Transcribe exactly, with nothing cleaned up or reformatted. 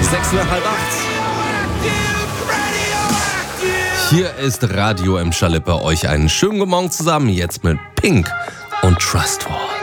Sechs nach halb acht. Hier ist Radio M. Schalippe. Euch einen schönen guten Morgen zusammen. Jetzt mit Pink und Trustfall.